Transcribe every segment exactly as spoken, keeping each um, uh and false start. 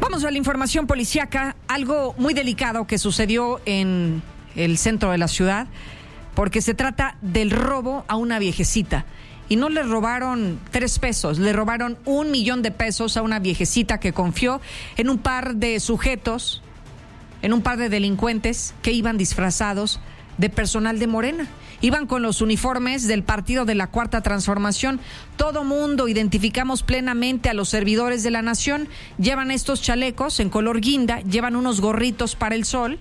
Vamos a la información policíaca, algo muy delicado que sucedió en el centro de la ciudad, porque se trata del robo a una viejecita. Y no le robaron tres pesos, le robaron un millón de pesos a una viejecita que confió en un par de sujetos, en un par de delincuentes que iban disfrazados de personal de Morena. Iban con los uniformes del Partido de la Cuarta Transformación. Todo mundo identificamos plenamente a los servidores de la nación. Llevan estos chalecos en color guinda, llevan unos gorritos para el sol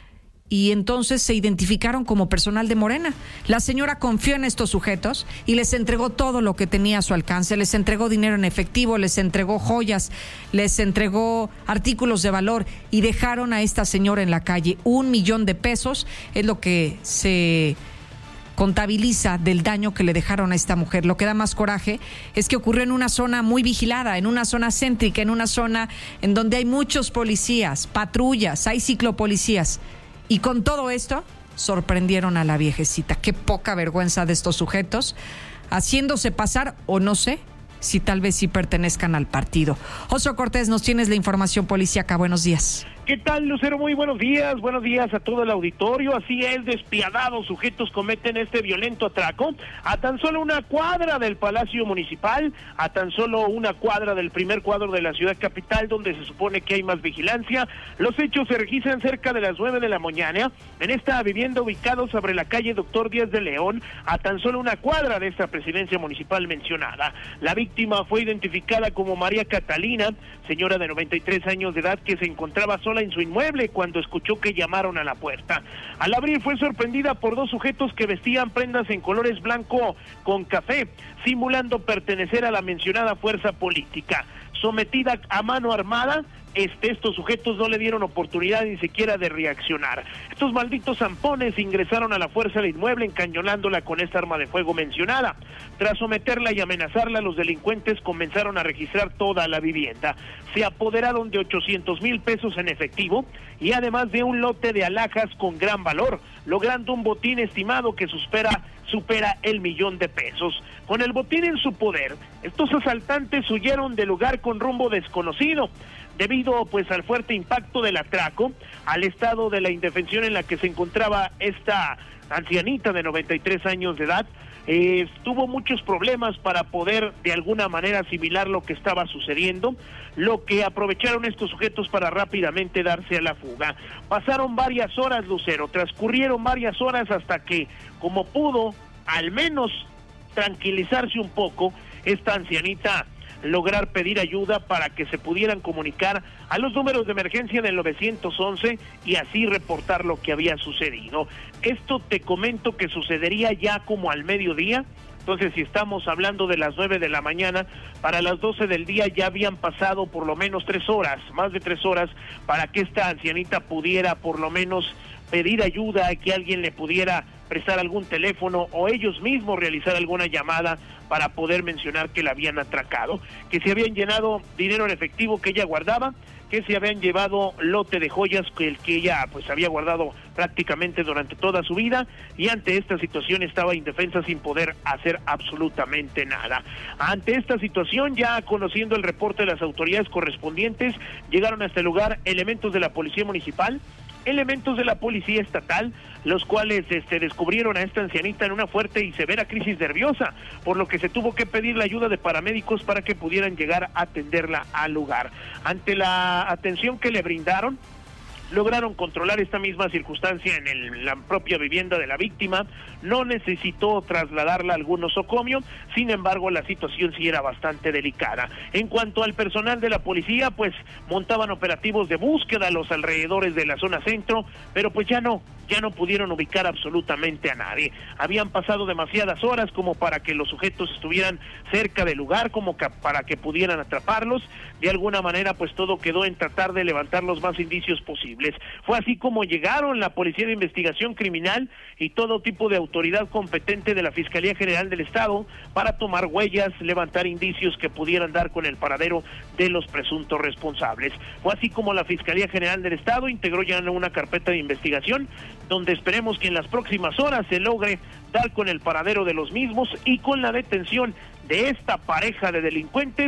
y entonces se identificaron como personal de Morena. La señora confió en estos sujetos y les entregó todo lo que tenía a su alcance. Les entregó dinero en efectivo, les entregó joyas, les entregó artículos de valor y dejaron a esta señora en la calle. Un millón de pesos es lo que se contabiliza del daño que le dejaron a esta mujer. Lo que da más coraje es que ocurrió en una zona muy vigilada, en una zona céntrica, en una zona en donde hay muchos policías, patrullas, hay ciclopolicías. Y con todo esto sorprendieron a la viejecita. Qué poca vergüenza de estos sujetos, haciéndose pasar, o no sé, si tal vez sí pertenezcan al partido. Oso Cortés, nos tienes la información policíaca. Buenos días. ¿Qué tal, Lucero? Muy buenos días, buenos días a todo el auditorio. Así es, despiadados sujetos cometen este violento atraco a tan solo una cuadra del Palacio Municipal, a tan solo una cuadra del primer cuadro de la ciudad capital, donde se supone que hay más vigilancia. Los hechos se registran cerca de las nueve de la mañana, en esta vivienda ubicada sobre la calle Doctor Díaz de León, a tan solo una cuadra de esta presidencia municipal mencionada. La víctima fue identificada como María Catalina, señora de noventa y tres años de edad, que se encontraba sola en su inmueble cuando escuchó que llamaron a la puerta. Al abrir fue sorprendida por dos sujetos que vestían prendas en colores blanco con café, simulando pertenecer a la mencionada fuerza política. Sometida a mano armada, Este, estos sujetos no le dieron oportunidad ni siquiera de reaccionar. Estos malditos zampones ingresaron a la fuerza del inmueble encañonándola con esta arma de fuego mencionada. Tras someterla y amenazarla, los delincuentes comenzaron a registrar toda la vivienda. Se apoderaron de ochocientos mil pesos en efectivo y además de un lote de alhajas con gran valor, logrando un botín estimado que supera, supera el millón de pesos. Con el botín en su poder, estos asaltantes huyeron del lugar con rumbo desconocido. Debido pues al fuerte impacto del atraco, al estado de la indefensión en la que se encontraba esta ancianita de noventa y tres años de edad, eh, tuvo muchos problemas para poder de alguna manera asimilar lo que estaba sucediendo, lo que aprovecharon estos sujetos para rápidamente darse a la fuga. Pasaron varias horas, Lucero, transcurrieron varias horas hasta que, como pudo, al menos tranquilizarse un poco, esta ancianita lograr pedir ayuda para que se pudieran comunicar a los números de emergencia del nueve once y así reportar lo que había sucedido. Esto te comento que sucedería ya como al mediodía. Entonces, si estamos hablando de las nueve de la mañana, para las doce del día ya habían pasado por lo menos tres horas, más de tres horas, para que esta ancianita pudiera por lo menos pedir ayuda, que alguien le pudiera prestar algún teléfono o ellos mismos realizar alguna llamada para poder mencionar que la habían atracado, que se habían llenado dinero en efectivo que ella guardaba, que se habían llevado lote de joyas que el que ella pues había guardado prácticamente durante toda su vida, y ante esta situación estaba indefensa sin poder hacer absolutamente nada. Ante esta situación, ya conociendo el reporte de las autoridades correspondientes, llegaron a este lugar elementos de la policía municipal, elementos de la policía estatal, los cuales este, descubrieron a esta ancianita en una fuerte y severa crisis nerviosa, por lo que se tuvo que pedir la ayuda de paramédicos para que pudieran llegar a atenderla al lugar. Ante la atención que le brindaron, lograron controlar esta misma circunstancia en el, la propia vivienda de la víctima. No necesitó trasladarla a algún nosocomio, sin embargo la situación sí era bastante delicada. En cuanto al personal de la policía, pues montaban operativos de búsqueda a los alrededores de la zona centro, pero pues ya no, ya no pudieron ubicar absolutamente a nadie. Habían pasado demasiadas horas como para que los sujetos estuvieran cerca del lugar, como que para que pudieran atraparlos. De alguna manera pues todo quedó en tratar de levantar los más indicios posibles. Fue así como llegaron la Policía de Investigación Criminal y todo tipo de autoridad competente de la Fiscalía General del Estado para tomar huellas, levantar indicios que pudieran dar con el paradero de los presuntos responsables. Fue así como la Fiscalía General del Estado integró ya una carpeta de investigación donde esperemos que en las próximas horas se logre dar con el paradero de los mismos y con la detención de esta pareja de delincuentes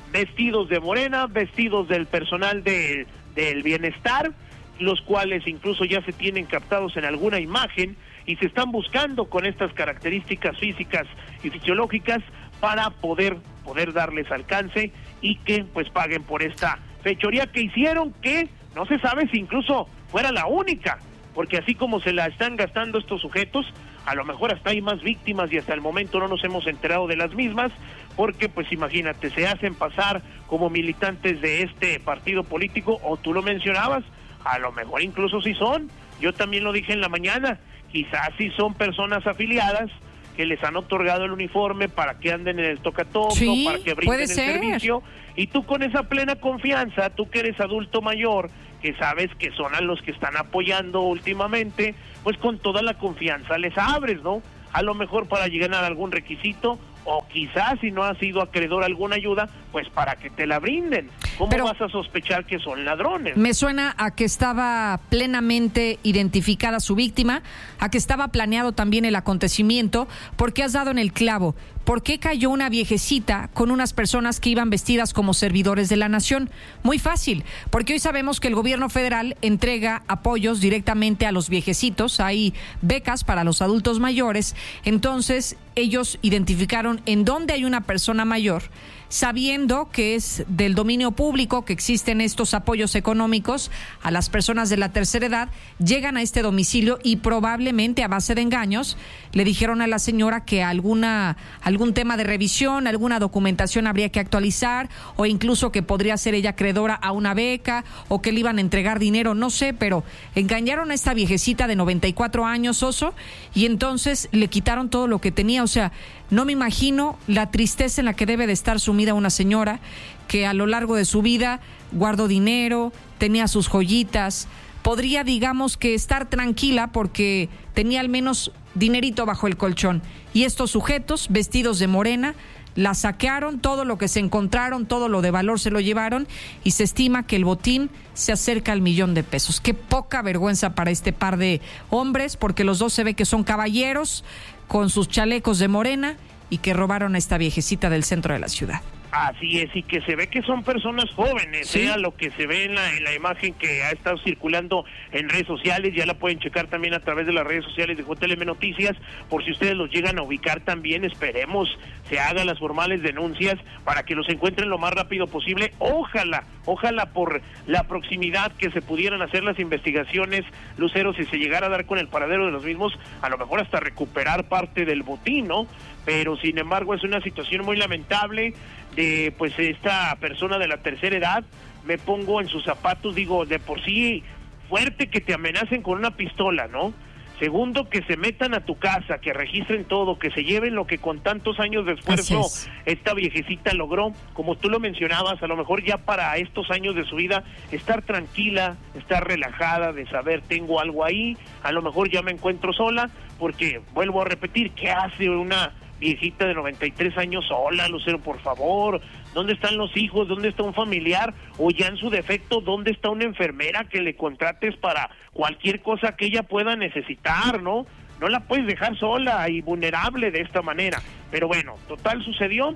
vestidos de Morena, vestidos del personal de, del bienestar, los cuales incluso ya se tienen captados en alguna imagen y se están buscando con estas características físicas y fisiológicas para poder, poder darles alcance y que pues paguen por esta fechoría que hicieron, que no se sabe si incluso fuera la única, porque así como se la están gastando estos sujetos, a lo mejor hasta hay más víctimas y hasta el momento no nos hemos enterado de las mismas, porque pues imagínate, se hacen pasar como militantes de este partido político, o tú lo mencionabas, a lo mejor incluso sí son, yo también lo dije en la mañana, quizás sí son personas afiliadas que les han otorgado el uniforme para que anden en el toca-toco, sí, para que brinden el ser. servicio, y tú con esa plena confianza, tú que eres adulto mayor, que sabes que son a los que están apoyando últimamente, pues con toda la confianza les abres, ¿no? A lo mejor para llegar a algún requisito, o quizás si no has sido acreedor a alguna ayuda, pues para que te la brinden. ¿Cómo Pero vas a sospechar que son ladrones? Me suena a que estaba plenamente identificada su víctima, a que estaba planeado también el acontecimiento, porque has dado en el clavo. ¿Por qué cayó una viejecita con unas personas que iban vestidas como servidores de la nación? Muy fácil, porque hoy sabemos que el gobierno federal entrega apoyos directamente a los viejecitos, hay becas para los adultos mayores, entonces ellos identificaron en dónde hay una persona mayor, sabiendo que es del dominio público, que existen estos apoyos económicos a las personas de la tercera edad, llegan a este domicilio y probablemente a base de engaños le dijeron a la señora que alguna algún tema de revisión, alguna documentación habría que actualizar, o incluso que podría ser ella acreedora a una beca, o que le iban a entregar dinero, no sé, pero engañaron a esta viejecita de noventa y cuatro años, Oso, y entonces le quitaron todo lo que tenía. O sea, no me imagino la tristeza en la que debe de estar sumida una señora que a lo largo de su vida guardó dinero, tenía sus joyitas, podría, digamos, que estar tranquila porque tenía al menos dinerito bajo el colchón. Y estos sujetos, vestidos de morena, la saquearon, todo lo que se encontraron, todo lo de valor se lo llevaron, y se estima que el botín se acerca al millón de pesos. Qué poca vergüenza para este par de hombres, porque los dos se ve que son caballeros, con sus chalecos de morena, y que robaron a esta viejecita del centro de la ciudad. Así es, y que se ve que son personas jóvenes, ¿sí? Sea lo que se ve en la, en la imagen que ha estado circulando en redes sociales, ya la pueden checar también a través de las redes sociales de J L M Noticias, por si ustedes los llegan a ubicar también, esperemos se hagan las formales denuncias para que los encuentren lo más rápido posible, ojalá, ojalá por la proximidad que se pudieran hacer las investigaciones, Lucero, si se llegara a dar con el paradero de los mismos, a lo mejor hasta recuperar parte del botín, ¿no? Pero sin embargo es una situación muy lamentable de pues esta persona de la tercera edad. Me pongo en sus zapatos, digo, de por sí fuerte que te amenacen con una pistola, ¿no? Segundo, que se metan a tu casa, que registren todo, que se lleven lo que con tantos años de esfuerzo esta viejecita logró, como tú lo mencionabas, a lo mejor ya para estos años de su vida, estar tranquila, estar relajada, de saber, tengo algo ahí, a lo mejor ya me encuentro sola, porque, vuelvo a repetir, ¿qué hace una viejita de noventa y tres años sola, Lucero, por favor? ¿Dónde están los hijos? ¿Dónde está un familiar? O ya en su defecto, ¿dónde está una enfermera que le contrates para cualquier cosa que ella pueda necesitar, ¿no? No la puedes dejar sola y vulnerable de esta manera. Pero bueno, total sucedió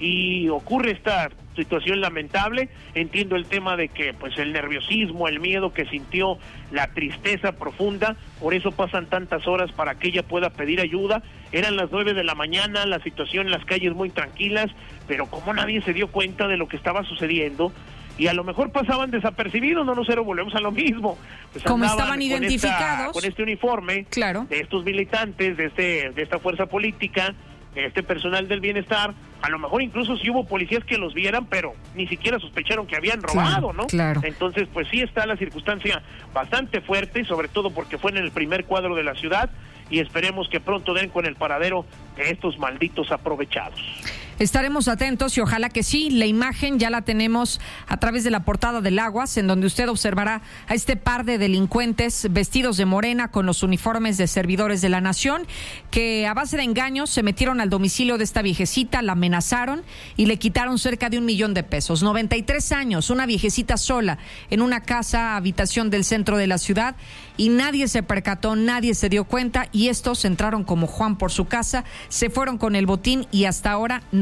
y ocurre esta situación lamentable. Entiendo el tema de que pues el nerviosismo, el miedo que sintió, la tristeza profunda, por eso pasan tantas horas para que ella pueda pedir ayuda. Eran las nueve de la mañana, la situación en las calles muy tranquilas, pero como nadie se dio cuenta de lo que estaba sucediendo, y a lo mejor pasaban desapercibidos, no, no sé, volvemos a lo mismo. Pues como estaban identificados con, esta, con este uniforme, claro, de estos militantes, de este de esta fuerza política, de este personal del bienestar, a lo mejor incluso sí hubo policías que los vieran, pero ni siquiera sospecharon que habían robado, claro, ¿no? Claro. Entonces, pues sí está la circunstancia bastante fuerte, sobre todo porque fue en el primer cuadro de la ciudad, y esperemos que pronto den con el paradero de estos malditos aprovechados. Estaremos atentos y ojalá que sí. La imagen ya la tenemos a través de la portada del Aguas, en donde usted observará a este par de delincuentes vestidos de morena con los uniformes de servidores de la nación, que a base de engaños se metieron al domicilio de esta viejecita, la amenazaron y le quitaron cerca de un millón de pesos. noventa y tres años, una viejecita sola en una casa, habitación del centro de la ciudad, y nadie se percató, nadie se dio cuenta, y estos entraron como Juan por su casa, se fueron con el botín y hasta ahora no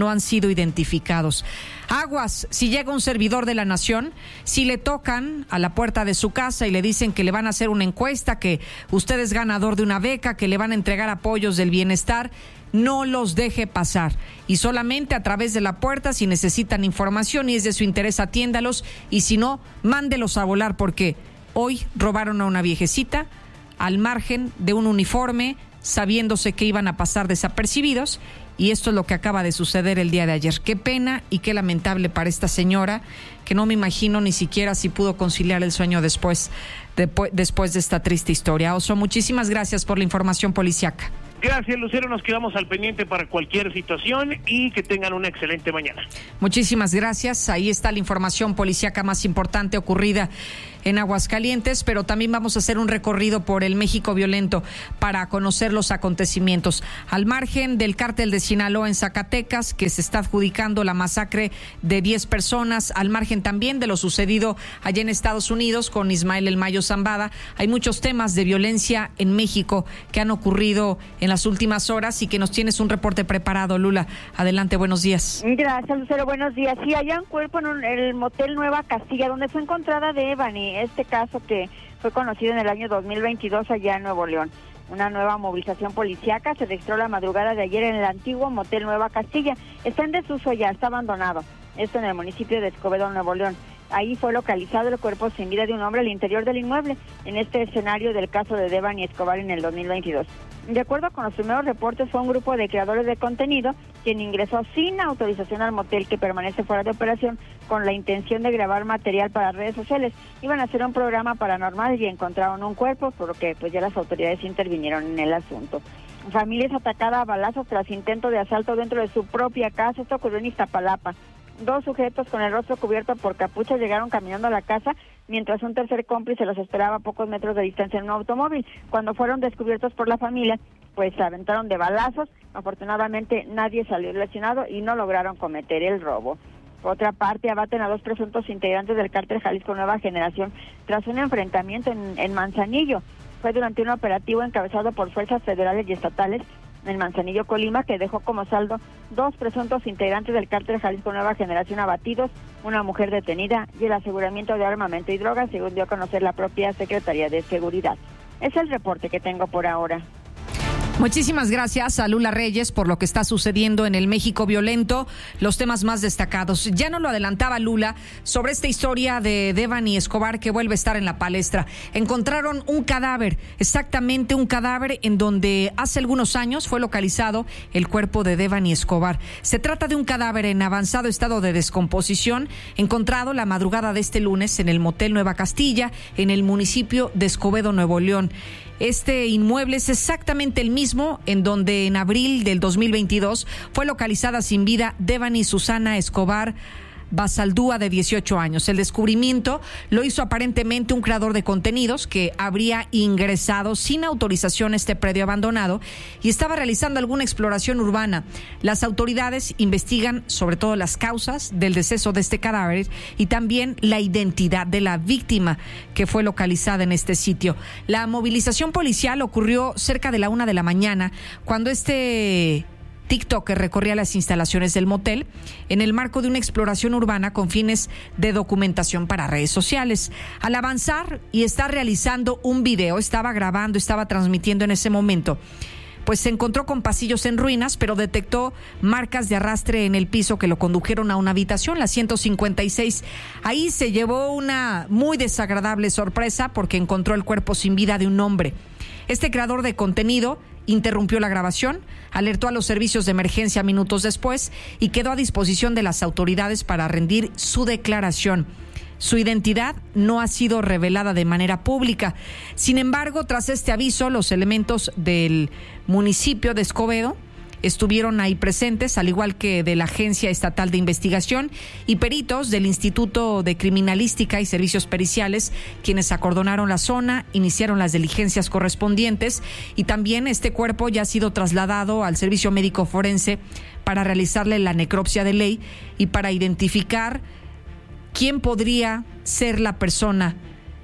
no han sido identificados. Aguas, si llega un servidor de la nación, si le tocan a la puerta de su casa y le dicen que le van a hacer una encuesta, que usted es ganador de una beca, que le van a entregar apoyos del bienestar, no los deje pasar. Y solamente a través de la puerta, si necesitan información y es de su interés, atiéndalos. Y si no, mándelos a volar, porque hoy robaron a una viejecita al margen de un uniforme, sabiéndose que iban a pasar desapercibidos. Y esto es lo que acaba de suceder el día de ayer. Qué pena y qué lamentable para esta señora, que no me imagino ni siquiera si pudo conciliar el sueño después de, después de esta triste historia. Oso, muchísimas gracias por la información policiaca. Gracias, Lucero, nos quedamos al pendiente para cualquier situación y que tengan una excelente mañana. Muchísimas gracias. Ahí está la información policiaca más importante ocurrida en Aguascalientes, pero también vamos a hacer un recorrido por el México violento para conocer los acontecimientos. Al margen del cártel de Sinaloa en Zacatecas, que se está adjudicando la masacre de diez personas, al margen también de lo sucedido allá en Estados Unidos con Ismael El Mayo Zambada, hay muchos temas de violencia en México que han ocurrido en las últimas horas y que nos tienes un reporte preparado, Lula. Adelante, buenos días. Gracias, Lucero, buenos días. Sí, hay un cuerpo en un, el motel Nueva Castilla, donde fue encontrada Devani, este caso que fue conocido en el año dos mil veintidós allá en Nuevo León. Una nueva movilización policíaca se registró la madrugada de ayer en el antiguo motel Nueva Castilla. Está en desuso ya, está abandonado. Esto en el municipio de Escobedo, Nuevo León. Ahí fue localizado el cuerpo sin vida de un hombre al interior del inmueble, en este escenario del caso de Devani Escobar en el dos mil veintidós. De acuerdo con los primeros reportes, fue un grupo de creadores de contenido quien ingresó sin autorización al motel, que permanece fuera de operación, con la intención de grabar material para redes sociales. Iban a hacer un programa paranormal y encontraron un cuerpo, por lo que pues ya las autoridades intervinieron en el asunto. Familia es atacada a balazos tras intento de asalto dentro de su propia casa. Esto ocurrió en Iztapalapa. Dos sujetos con el rostro cubierto por capucha llegaron caminando a la casa, mientras un tercer cómplice los esperaba a pocos metros de distancia en un automóvil. Cuando fueron descubiertos por la familia, pues se aventaron de balazos. Afortunadamente nadie salió lesionado y no lograron cometer el robo. Por otra parte, abaten a dos presuntos integrantes del cártel Jalisco Nueva Generación tras un enfrentamiento en, en Manzanillo. Fue durante un operativo encabezado por fuerzas federales y estatales en Manzanillo, Colima, que dejó como saldo dos presuntos integrantes del cártel Jalisco Nueva Generación abatidos, una mujer detenida y el aseguramiento de armamento y drogas, según dio a conocer la propia Secretaría de Seguridad. Es el reporte que tengo por ahora. Muchísimas gracias a Lula Reyes por lo que está sucediendo en el México violento, los temas más destacados. Ya nos lo adelantaba Lula sobre esta historia de Devani Escobar, que vuelve a estar en la palestra. Encontraron un cadáver, exactamente un cadáver en donde hace algunos años fue localizado el cuerpo de Devani Escobar. Se trata de un cadáver en avanzado estado de descomposición, encontrado la madrugada de este lunes en el motel Nueva Castilla, en el municipio de Escobedo, Nuevo León. Este inmueble es exactamente el mismo en donde en abril del dos mil veintidós fue localizada sin vida Devani Susana Escobar Basaldúa, de dieciocho años. El descubrimiento lo hizo aparentemente un creador de contenidos que habría ingresado sin autorización a este predio abandonado y estaba realizando alguna exploración urbana. Las autoridades investigan sobre todo las causas del deceso de este cadáver y también la identidad de la víctima que fue localizada en este sitio. La movilización policial ocurrió cerca de la una de la mañana, cuando este TikToker recorría las instalaciones del motel en el marco de una exploración urbana con fines de documentación para redes sociales. Al avanzar y estar realizando un video, estaba grabando, estaba transmitiendo en ese momento, pues se encontró con pasillos en ruinas, pero detectó marcas de arrastre en el piso que lo condujeron a una habitación, la ciento cincuenta y seis. Ahí se llevó una muy desagradable sorpresa porque encontró el cuerpo sin vida de un hombre. Este creador de contenido interrumpió la grabación, alertó a los servicios de emergencia minutos después y quedó a disposición de las autoridades para rendir su declaración. Su identidad no ha sido revelada de manera pública. Sin embargo, tras este aviso, los elementos del municipio de Escobedo estuvieron ahí presentes, al igual que de la Agencia Estatal de Investigación y peritos del Instituto de Criminalística y Servicios Periciales, quienes acordonaron la zona, iniciaron las diligencias correspondientes y también este cuerpo ya ha sido trasladado al Servicio Médico Forense para realizarle la necropsia de ley y para identificar quién podría ser la persona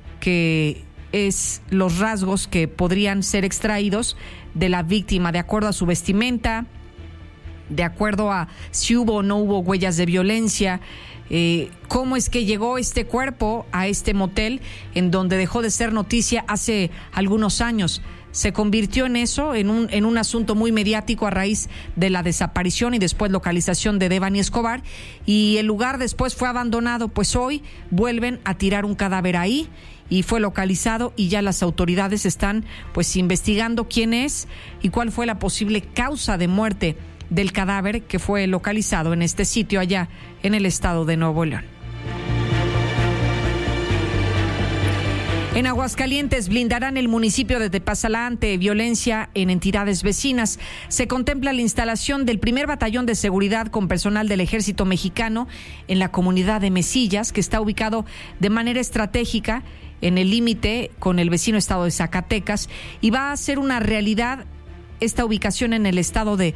que es los rasgos que podrían ser extraídos de la víctima, de acuerdo a su vestimenta, de acuerdo a si hubo o no hubo huellas de violencia. Eh, ¿Cómo es que llegó este cuerpo a este motel en donde dejó de ser noticia hace algunos años? Se convirtió en eso, en un, en un asunto muy mediático a raíz de la desaparición y después localización de Devani Escobar, y el lugar después fue abandonado. Pues hoy vuelven a tirar un cadáver ahí y fue localizado, y ya las autoridades están pues investigando quién es y cuál fue la posible causa de muerte del cadáver que fue localizado en este sitio allá en el estado de Nuevo León. En Aguascalientes blindarán el municipio de Tepazalá ante violencia en entidades vecinas. Se contempla la instalación del primer batallón de seguridad con personal del Ejército Mexicano en la comunidad de Mesillas, que está ubicado de manera estratégica en el límite con el vecino estado de Zacatecas, y va a ser una realidad esta ubicación en el estado de,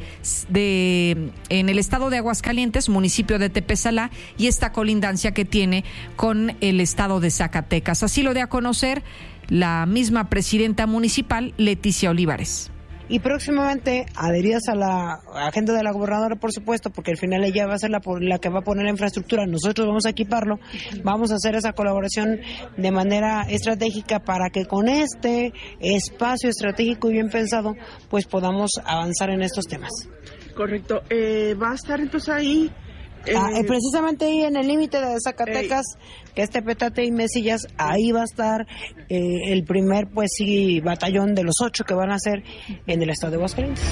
de en el estado de Aguascalientes, municipio de Tepezalá, y esta colindancia que tiene con el estado de Zacatecas. Así lo dio a conocer la misma presidenta municipal, Leticia Olivares. Y próximamente, adheridas a la agenda de la gobernadora, por supuesto, porque al final ella va a ser la, la que va a poner la infraestructura, nosotros vamos a equiparlo, vamos a hacer esa colaboración de manera estratégica para que con este espacio estratégico y bien pensado, pues podamos avanzar en estos temas. Correcto. Eh, ¿Va a estar entonces ahí? Eh, ah, eh, precisamente ahí en el límite de Zacatecas, eh, que es Tepetate y Mesillas, ahí va a estar eh, el primer, pues sí, batallón de los ocho que van a ser en el estado de Aguascalientes.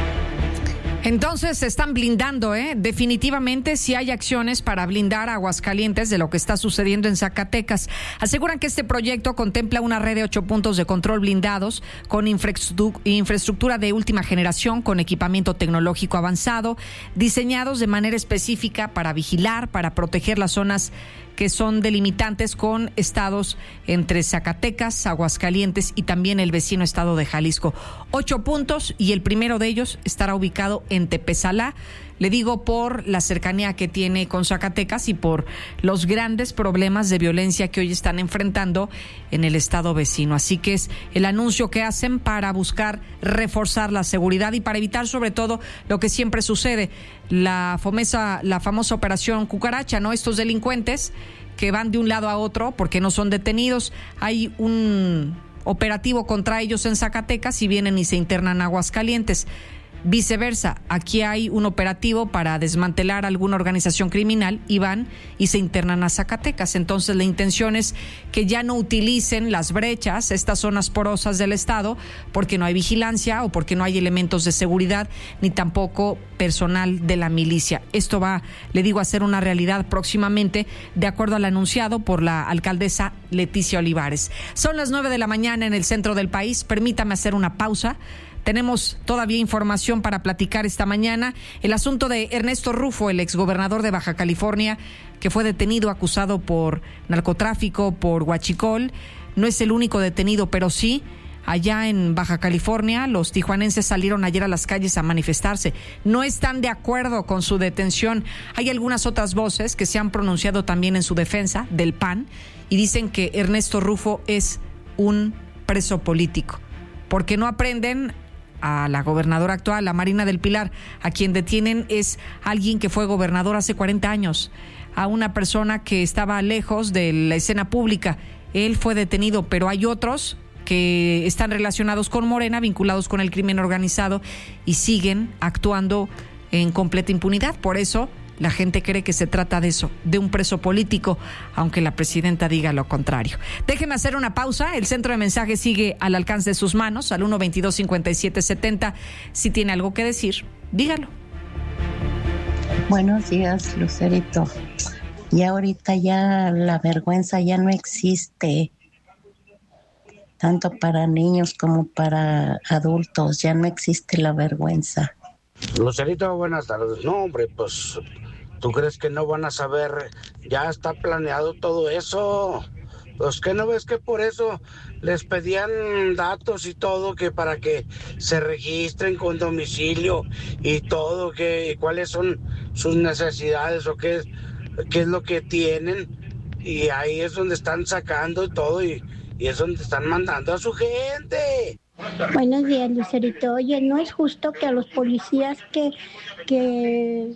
Entonces se están blindando, ¿eh? Definitivamente sí hay acciones para blindar a Aguascalientes de lo que está sucediendo en Zacatecas. Aseguran que este proyecto contempla una red de ocho puntos de control blindados con infraestructura de última generación, con equipamiento tecnológico avanzado, diseñados de manera específica para vigilar, para proteger las zonas que son delimitantes con estados entre Zacatecas, Aguascalientes y también el vecino estado de Jalisco. Ocho puntos, y el primero de ellos estará ubicado en Tepezalá. Le digo por la cercanía que tiene con Zacatecas y por los grandes problemas de violencia que hoy están enfrentando en el estado vecino. Así que es el anuncio que hacen para buscar reforzar la seguridad y para evitar sobre todo lo que siempre sucede, la famosa, la famosa operación Cucaracha, ¿no? Estos delincuentes que van de un lado a otro porque no son detenidos. Hay un operativo contra ellos en Zacatecas y vienen y se internan a Aguascalientes. Viceversa, aquí hay un operativo para desmantelar alguna organización criminal y van y se internan a Zacatecas. Entonces la intención es que ya no utilicen las brechas, estas zonas porosas del estado, porque no hay vigilancia o porque no hay elementos de seguridad ni tampoco personal de la milicia. Esto va, le digo, a ser una realidad próximamente, de acuerdo al anunciado por la alcaldesa Leticia Olivares. Son las nueve de la mañana en el centro del país. Permítame hacer una pausa. Tenemos todavía información para platicar esta mañana. El asunto de Ernesto Rufo, el exgobernador de Baja California, que fue detenido acusado por narcotráfico, por huachicol. No es el único detenido, pero sí, allá en Baja California, los tijuanenses salieron ayer a las calles a manifestarse. No están de acuerdo con su detención. Hay algunas otras voces que se han pronunciado también en su defensa del P A N y dicen que Ernesto Rufo es un preso político, porque no aprenden a la gobernadora actual, a Marina del Pilar. A quien detienen es alguien que fue gobernador hace cuarenta años, a una persona que estaba lejos de la escena pública. Él fue detenido, pero hay otros que están relacionados con Morena, vinculados con el crimen organizado y siguen actuando en completa impunidad. Por eso la gente cree que se trata de eso, de un preso político, aunque la presidenta diga lo contrario. Déjeme hacer una pausa. El centro de mensajes sigue al alcance de sus manos, al uno veintidós cincuenta y siete setenta. Si tiene algo que decir, dígalo. Buenos días, Lucerito. Ya ahorita ya la vergüenza ya no existe, tanto para niños como para adultos. Ya no existe la vergüenza. Lucerito, buenas tardes. No, hombre, pues, ¿tú crees que no van a saber? Ya está planeado todo eso. Pues, ¿qué no ves que por eso les pedían datos y todo, que para que se registren con domicilio y todo, que cuáles son sus necesidades o qué, qué es lo que tienen? Y ahí es donde están sacando todo y, y es donde están mandando a su gente. Buenos días, Lucerito. Oye, no es justo que a los policías que, que,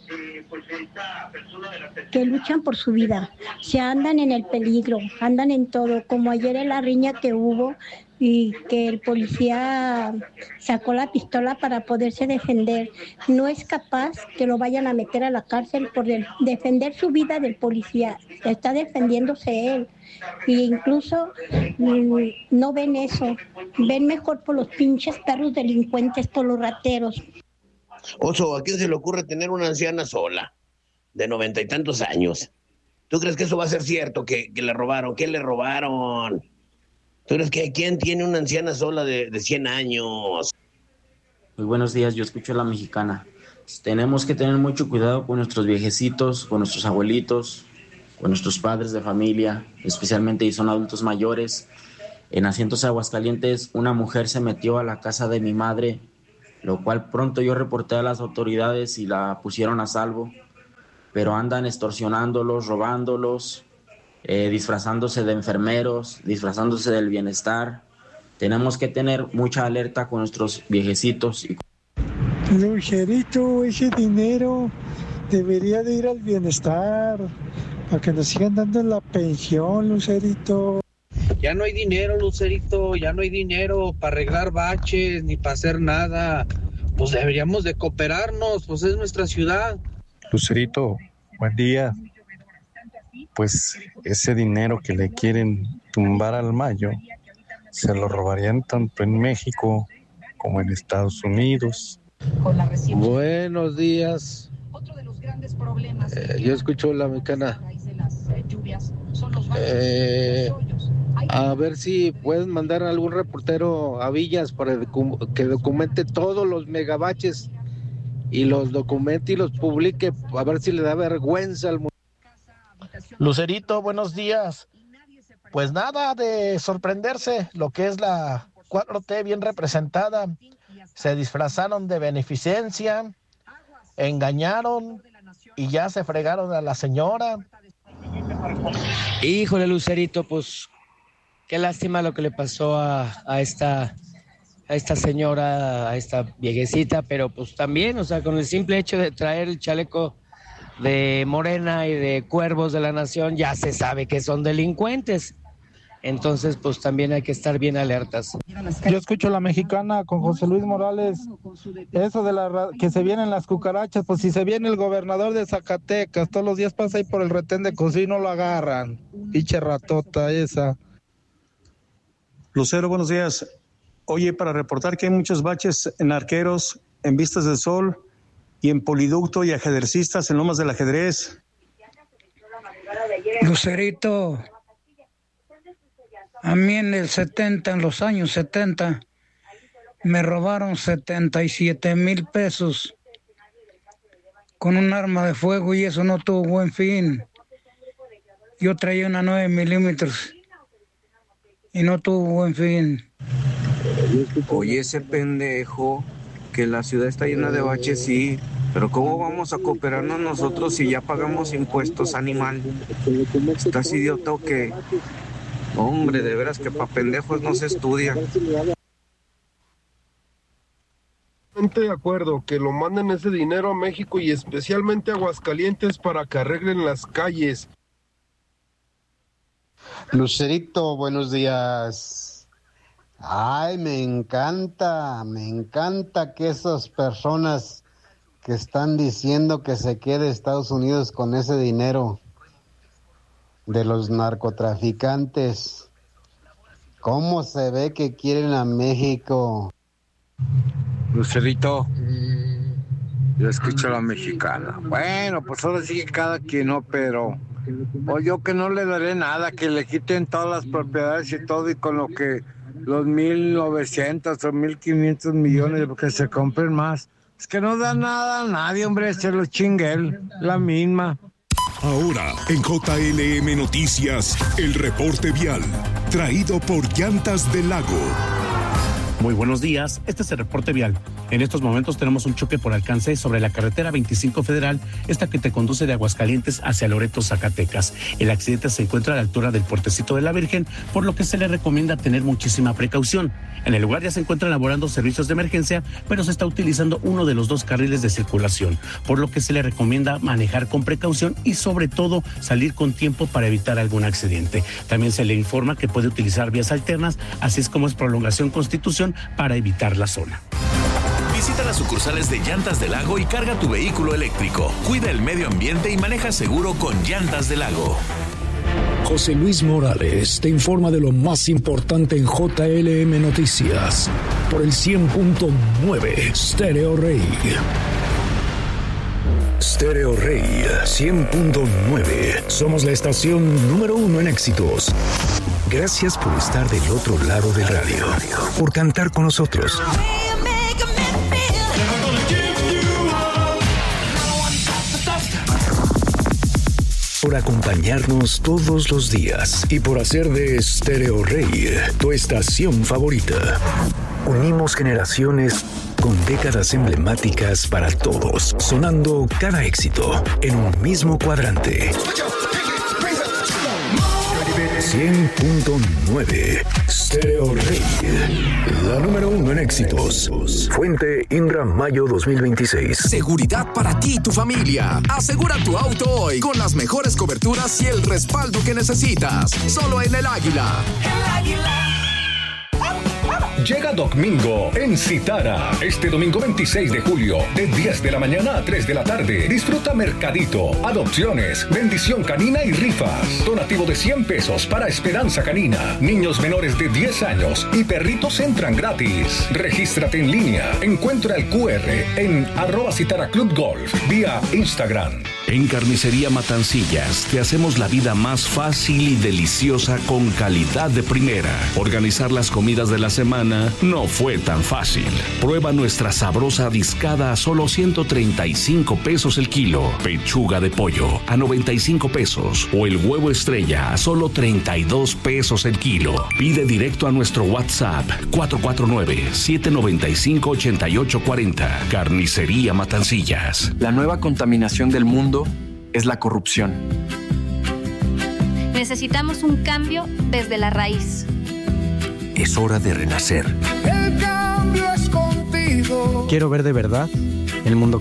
que luchan por su vida, se andan en el peligro, andan en todo, como ayer en la riña que hubo y que el policía sacó la pistola para poderse defender. No es capaz que lo vayan a meter a la cárcel por el, defender su vida del policía. Está defendiéndose él. E incluso mmm, no ven eso. Ven mejor por los pinches perros delincuentes, por los rateros. Oso, ¿a quién se le ocurre tener una anciana sola, de noventa y tantos años? ¿Tú crees que eso va a ser cierto, que, que le robaron? ¿Qué le robaron? ¿Tú crees que quién tiene una anciana sola de, de cien años? Muy buenos días, yo escucho a la mexicana. Tenemos que tener mucho cuidado con nuestros viejecitos, con nuestros abuelitos, con nuestros padres de familia, especialmente si son adultos mayores. En Asientos Aguascalientes, una mujer se metió a la casa de mi madre, lo cual pronto yo reporté a las autoridades y la pusieron a salvo, pero andan extorsionándolos, robándolos, eh, disfrazándose de enfermeros, disfrazándose del bienestar. Tenemos que tener mucha alerta con nuestros viejecitos. Y... Lucerito, ese dinero debería de ir al bienestar, para que nos sigan dando la pensión, Lucerito. Ya no hay dinero, Lucerito, ya no hay dinero para arreglar baches ni para hacer nada. Pues deberíamos de cooperarnos, pues es nuestra ciudad. Lucerito, buen día. Pues ese dinero que le quieren tumbar al Mayo, se lo robarían tanto en México como en Estados Unidos. Buenos días. Eh, yo escucho la mexicana. Eh, a ver si pueden mandar algún reportero a Villas para que documente todos los megabaches y los documente y los publique, a ver si le da vergüenza al mundo. Lucerito, buenos días. Pues nada de sorprenderse, lo que es la cuatro T bien representada. Se disfrazaron de beneficencia, engañaron y ya se fregaron a la señora. Híjole, Lucerito, pues qué lástima lo que le pasó a, a esta a esta señora, a esta viejecita, pero pues también, o sea, con el simple hecho de traer el chaleco de Morena y de Cuervos de la Nación, ya se sabe que son delincuentes. Entonces, pues también hay que estar bien alertas. Yo escucho la mexicana con José Luis Morales, eso de la que se vienen las cucarachas, pues si se viene el gobernador de Zacatecas, todos los días pasa ahí por el retén de Cosí, no lo agarran, pinche ratota esa. Lucero, buenos días. Oye, para reportar que hay muchos baches en Arqueros, en Vistas del Sol y en Poliducto y ajedrecistas en Lomas del Ajedrez. Lucerito, a mí en el setenta, en los años setenta, me robaron setenta y siete mil pesos con un arma de fuego y eso no tuvo buen fin. Yo traía una nueve milímetros y no tuvo buen fin. Oye, ese pendejo, que la ciudad está llena de baches, sí, pero ¿cómo vamos a cooperarnos nosotros si ya pagamos impuestos, animal? ¿Estás idiota o qué? Hombre, de veras que pa' pendejos no se estudia. De acuerdo, que lo manden ese dinero a México y especialmente a Aguascalientes para que arreglen las calles. Lucerito, buenos días. Ay, me encanta, me encanta que esas personas que están diciendo que se quede Estados Unidos con ese dinero de los narcotraficantes, ¿cómo se ve que quieren a México? Lucerito, yo escucho a la mexicana. Bueno, pues ahora sí que cada quien, no, pero pues yo que no le daré nada, que le quiten todas las propiedades y todo, y con lo que los mil novecientos o mil quinientos millones, porque se compren más. Es que no da nada a nadie, hombre, se lo chingue él, la misma. Ahora, en J L M Noticias, el reporte vial, traído por Llantas del Lago. Muy buenos días, este es el reporte vial. En estos momentos tenemos un choque por alcance sobre la carretera veinticinco Federal, esta que te conduce de Aguascalientes hacia Loreto, Zacatecas. El accidente se encuentra a la altura del Puertecito de la Virgen, por lo que se le recomienda tener muchísima precaución. En el lugar ya se encuentran elaborando servicios de emergencia, pero se está utilizando uno de los dos carriles de circulación, por lo que se le recomienda manejar con precaución y sobre todo salir con tiempo para evitar algún accidente. También se le informa que puede utilizar vías alternas, así es como es prolongación Constitución, para evitar la zona. Visita las sucursales de Llantas del Lago y carga tu vehículo eléctrico. Cuida el medio ambiente y maneja seguro con Llantas del Lago. José Luis Morales te informa de lo más importante en J L M Noticias por el cien punto nueve Stereo Rey. Stereo Rey cien punto nueve. Somos la estación número uno en éxitos. Gracias por estar del otro lado del radio, por cantar con nosotros, por acompañarnos todos los días y por hacer de Stereo Rey tu estación favorita. Unimos generaciones con décadas emblemáticas para todos, sonando cada éxito en un mismo cuadrante. cien punto nueve Stereo Rey, la número uno en éxitos. Fuente Indra Mayo dos mil veintiséis. Seguridad para ti y tu familia. Asegura tu auto hoy con las mejores coberturas y el respaldo que necesitas. Solo en El Águila. El Águila. Llega Domingo en Citara, este domingo veintiséis de julio, de diez de la mañana a tres de la tarde. Disfruta mercadito, adopciones, bendición canina y rifas. Donativo de cien pesos para Esperanza Canina. Niños menores de diez años y perritos entran gratis. Regístrate en línea. Encuentra el cu erre en arroba Citara Club Golf vía Instagram. En Carnicería Matancillas te hacemos la vida más fácil y deliciosa con calidad de primera. Organizar las comidas de la semana no fue tan fácil. Prueba nuestra sabrosa discada a solo ciento treinta y cinco pesos el kilo. Pechuga de pollo a noventa y cinco pesos. O el huevo estrella a solo treinta y dos pesos el kilo. Pide directo a nuestro WhatsApp cuatro cuatro nueve, siete nueve cinco, ocho ocho cuatro cero. Carnicería Matancillas. La nueva contaminación del mundo es la corrupción. Necesitamos un cambio desde la raíz. Es hora de renacer. El cambio es contigo. Quiero ver de verdad el mundo